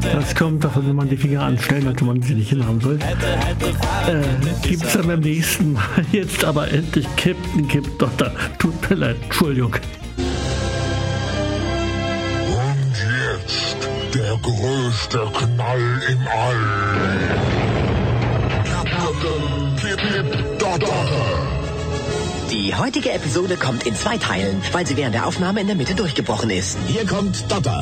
Das kommt davon, wenn man die Finger anstellt, als man sie nicht hinhaben soll. Gibt es dann beim nächsten Mal. Jetzt aber endlich Captain Kip Dr. Tut mir leid, Entschuldigung. Und jetzt der größte Knall im All. Captain Kip Dr. Die heutige Episode kommt in 2 Teilen, weil sie während der Aufnahme in der Mitte durchgebrochen ist. Hier kommt Dotter.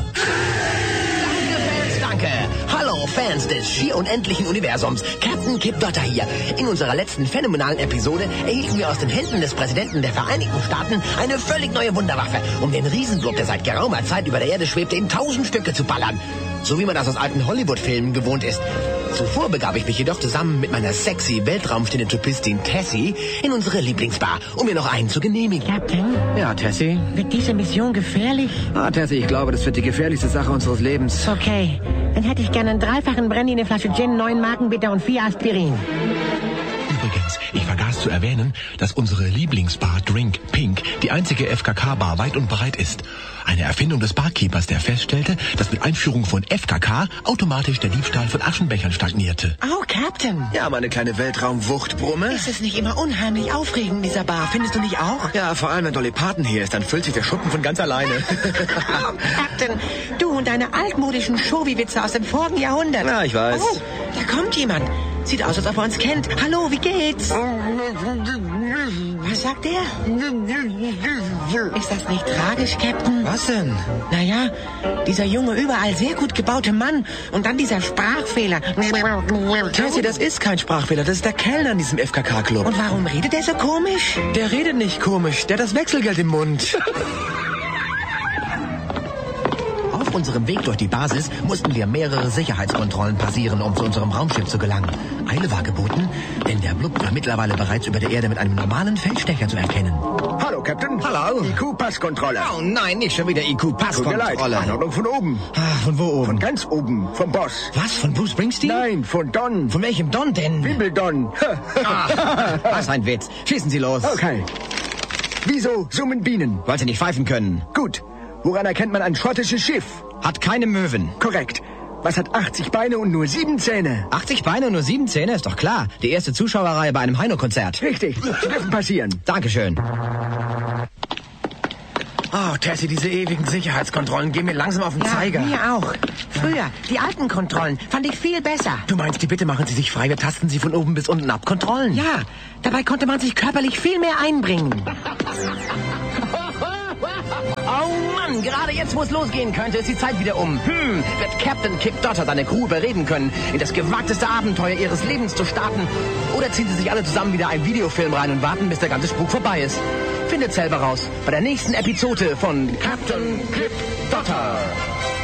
Danke. Hallo Fans des schier unendlichen Universums. Captain Kip Dotter hier. In unserer letzten phänomenalen Episode erhielten wir aus den Händen des Präsidenten der Vereinigten Staaten eine völlig neue Wunderwaffe, um den Riesenblob, der seit geraumer Zeit über der Erde schwebte, in 1000 Stücke zu ballern. So wie man das aus alten Hollywood-Filmen gewohnt ist. Zuvor begab ich mich jedoch zusammen mit meiner sexy Weltraumstenetopistin Tessie in unsere Lieblingsbar, um mir noch einen zu genehmigen. Captain? Ja, Tessie? Wird diese Mission gefährlich? Tessie, ich glaube, das wird die gefährlichste Sache unseres Lebens. Okay, dann hätte ich gerne einen 3-fachen Brandy, eine Flasche Gin, 9 Magenbitter und 4 Aspirin. Übrigens, ich vergaß zu erwähnen, dass unsere Lieblingsbar Drink Pink die einzige FKK-Bar weit und breit ist. Eine Erfindung des Barkeepers, der feststellte, dass mit Einführung von FKK automatisch der Diebstahl von Aschenbechern stagnierte. Oh, Captain. Ja, meine kleine Weltraumwucht, Brumme. Ist es nicht immer unheimlich aufregend in dieser Bar? Findest du nicht auch? Ja, vor allem, wenn Dolly Parton hier ist, dann füllt sich der Schuppen von ganz alleine. Oh, Captain, du und deine altmodischen Shovi-Witze aus dem vorigen Jahrhundert. Ja, ich weiß. Oh, da kommt jemand. Sieht aus, als ob er uns kennt. Hallo, wie geht's? Was sagt er? Ist das nicht tragisch, Captain? Was denn? Naja, dieser junge, überall sehr gut gebaute Mann und dann dieser Sprachfehler. Tessie, das ist kein Sprachfehler, das ist der Kellner in diesem FKK-Club. Und warum redet er so komisch? Der redet nicht komisch, der hat das Wechselgeld im Mund. Auf unserem Weg durch die Basis mussten wir mehrere Sicherheitskontrollen passieren, um zu unserem Raumschiff zu gelangen. Eile war geboten, denn der Blub war mittlerweile bereits über der Erde mit einem normalen Feldstecher zu erkennen. Hallo, Captain. Hallo. IQ-Passkontrolle. Oh nein, nicht schon wieder Tut mir leid. IQ-Passkontrolle. Einordnung von oben. Von wo oben? Von ganz oben. Vom Boss. Was, von Bruce Springsteen? Nein, von Don. Von welchem Don denn? Wimbledon. Was ein Witz. Schießen Sie los. Okay. Wieso summen Bienen? Weil Sie nicht pfeifen können. Gut. Woran erkennt man ein schottisches Schiff? Hat keine Möwen. Korrekt. Was hat 80 Beine und nur 7 Zähne? 80 Beine und nur 7 Zähne? Ist doch klar. Die erste Zuschauerreihe bei einem Heino-Konzert. Richtig. Sie dürfen passieren. Dankeschön. Oh, Tessie, diese ewigen Sicherheitskontrollen gehen mir langsam auf den Zeiger. Mir auch. Früher, die alten Kontrollen, fand ich viel besser. Du meinst, die Bitte machen Sie sich frei, wir tasten Sie von oben bis unten ab. Kontrollen? Ja, dabei konnte man sich körperlich viel mehr einbringen. Oh Mann, gerade jetzt, wo es losgehen könnte, ist die Zeit wieder um. Wird Captain Kip Dotter seine Crew überreden können, in das gewagteste Abenteuer ihres Lebens zu starten? Oder ziehen sie sich alle zusammen wieder einen Videofilm rein und warten, bis der ganze Spuk vorbei ist? Findet selber raus bei der nächsten Episode von Captain Kip Dotter.